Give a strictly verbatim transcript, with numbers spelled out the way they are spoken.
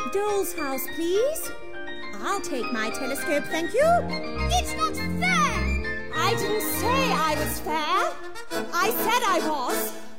Doll's house, please. I'll take my telescope, thank you. It's not fair! I didn't say I was fair. I said I was.